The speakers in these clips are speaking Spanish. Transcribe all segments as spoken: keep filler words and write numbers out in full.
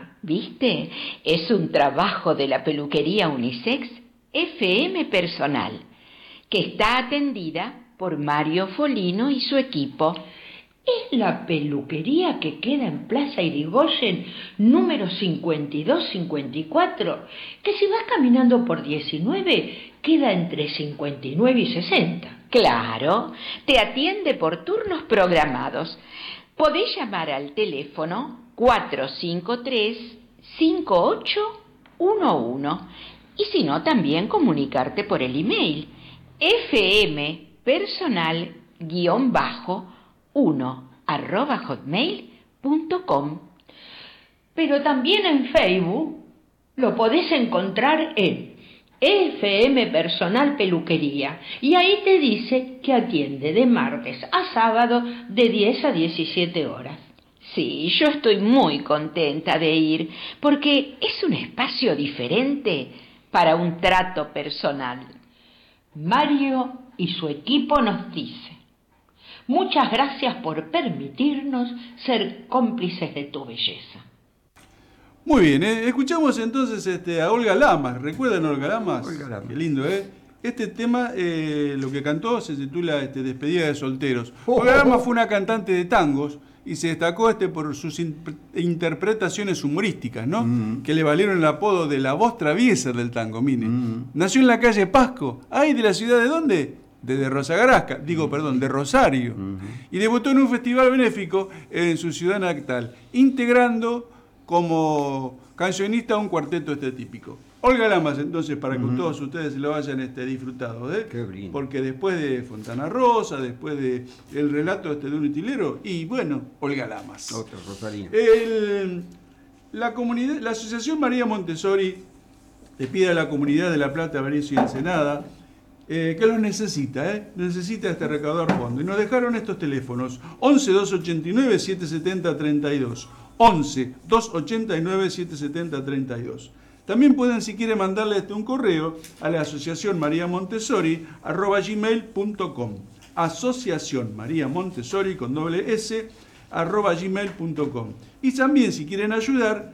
¿viste? Es un trabajo de la peluquería unisex F M Personal, que está atendida por Mario Folino y su equipo. Es la peluquería que queda en Plaza Irigoyen, número cincuenta y dos cincuenta y cuatro, que si vas caminando por diecinueve, queda entre cincuenta y nueve y sesenta. Claro, te atiende por turnos programados. Podés llamar al teléfono cuatro cinco tres, cinco ocho uno uno y si no, también comunicarte por el email fmpersonal guión bajo uno arroba hotmail punto com. Pero también en Facebook lo podés encontrar en F M Personal Peluquería y ahí te dice que atiende de martes a sábado de diez a diecisiete horas. Sí, yo estoy muy contenta de ir porque es un espacio diferente para un trato personal. Mario y su equipo nos dice: muchas gracias por permitirnos ser cómplices de tu belleza. Muy bien, ¿eh? Escuchamos entonces este, a Olga Lamas. ¿Recuerdan a Olga Lamas? Olga Lamas. Qué lindo, ¿eh? Este tema, eh, lo que cantó, se titula este, Despedida de solteros. Oh, Olga oh, Lamas oh. fue una cantante de tangos y se destacó este por sus in- interpretaciones humorísticas, ¿no? Mm. Que le valieron el apodo de la voz traviesa del tango, mire. Mm. Nació en la calle Pasco. ¿Ahí de la ciudad de dónde? De, de Rosagarasca, digo, perdón, de Rosario. Mm. Y debutó en un festival benéfico en su ciudad natal, integrando como cancionista un cuarteto este típico. Olga Lamas, entonces, para que Uh-huh. todos ustedes lo hayan este, disfrutado, ¿eh? Qué lindo. Porque después de Fontana Rosa, después de el relato este de un utilero, y bueno, Olga Lamas. Otro, Rosalía. El- la, comunidad, la Asociación María Montessori le pide a la comunidad de La Plata, Berisso y Ensenada eh, que los necesita, ¿eh? necesita este recaudador fondo. Y nos dejaron estos teléfonos: once, doscientos ochenta y nueve, setecientos setenta, treinta y dos. once, doscientos ochenta y nueve, setecientos setenta, treinta y dos. También pueden, si quieren, mandarle este un correo a la Asociación María Montessori arroba gmail punto com. Asociación María Montessori con doble S arroba gmail punto com. Y también, si quieren ayudar,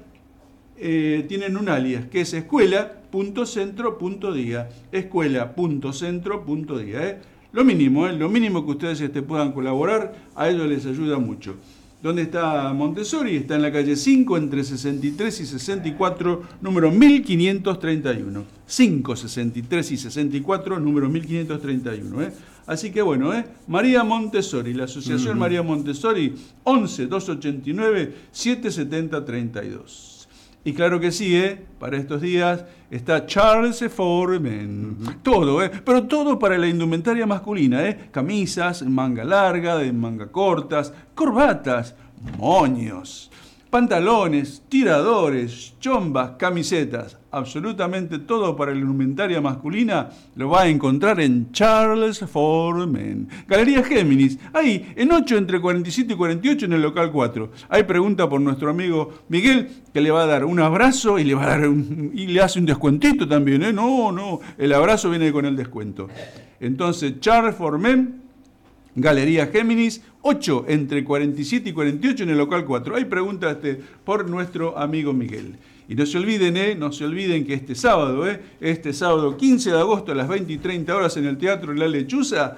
eh, tienen un alias que es escuela punto centro punto dia. escuela punto centro punto dia. ¿eh? Lo mínimo, ¿eh? lo mínimo que ustedes este, puedan colaborar, a ellos les ayuda mucho. ¿Dónde está Montessori? Está en la calle cinco, entre sesenta y tres y sesenta y cuatro, número mil quinientos treinta y uno. cinco, sesenta y tres y sesenta y cuatro, número mil quinientos treinta y uno. ¿eh? Así que bueno, ¿eh? María Montessori, la Asociación Mm. María Montessori, once, doscientos ochenta y nueve, setecientos setenta, treinta y dos. Y claro que sí, ¿eh? Para estos días está Charles Foreman. Uh-huh. Todo, ¿eh? Pero todo para la indumentaria masculina, ¿eh? Camisas, manga larga, de manga cortas, corbatas, moños, pantalones, tiradores, chombas, camisetas. Absolutamente todo para la indumentaria masculina lo va a encontrar en Charles Foreman. Galería Géminis, ahí en ocho, entre cuarenta y siete y cuarenta y ocho, en el local cuatro. Ahí pregunta por nuestro amigo Miguel, que le va a dar un abrazo y le va a dar un, y le hace un descuentito también, ¿eh? No, no, el abrazo viene con el descuento. Entonces, Charles Foreman, Galería Géminis, ocho, entre cuarenta y siete y cuarenta y ocho, en el local cuatro. Ahí pregunta este, por nuestro amigo Miguel. Y no se olviden, ¿eh? no se olviden que este sábado, ¿eh? este sábado quince de agosto a las veinte y treinta horas en el Teatro La Lechuza,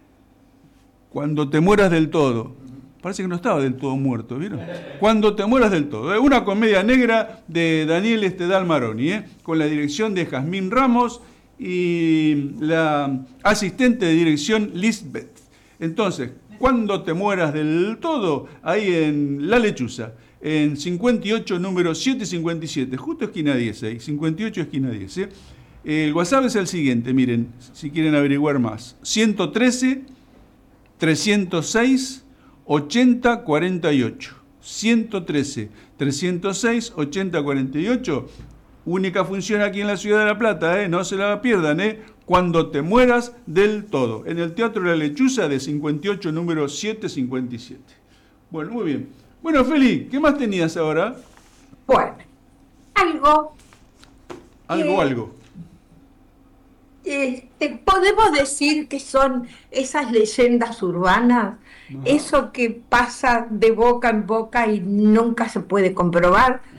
Cuando te mueras del todo. Parece que no estaba del todo muerto, ¿vieron? Cuando te mueras del todo. ¿eh? Una comedia negra de Daniel Estedal Maroni, ¿eh? con la dirección de Jazmín Ramos y la asistente de dirección Lisbeth. Entonces, Cuando te mueras del todo, ahí en La Lechuza, en cincuenta y ocho, número setecientos cincuenta y siete, justo esquina diez, ahí, cincuenta y ocho, esquina diez. ¿eh? El WhatsApp es el siguiente, miren, si quieren averiguar más. ciento trece, trescientos seis, ochenta, cuarenta y ocho. ciento trece, trescientos seis, ochenta, cuarenta y ocho. Única función aquí en la ciudad de La Plata, ¿eh? No se la pierdan, ¿eh? Cuando te mueras del todo. En el Teatro La Lechuza de cincuenta y ocho, número setecientos cincuenta y siete. Bueno, muy bien. Bueno, Feli, ¿qué más tenías ahora? Bueno, algo... Algo, eh, algo. Este, podemos decir que son esas leyendas urbanas, Ajá. eso que pasa de boca en boca y nunca se puede comprobar.